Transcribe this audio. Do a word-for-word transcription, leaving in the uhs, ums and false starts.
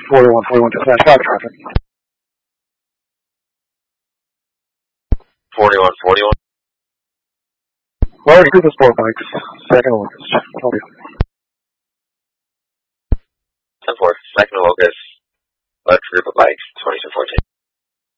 forty-one forty-one, dispatch five traffic. forty-one forty-one. Large group of sport bikes, second Locust. Copy. ten four, second Locust, large group of bikes, twenty-two fourteen.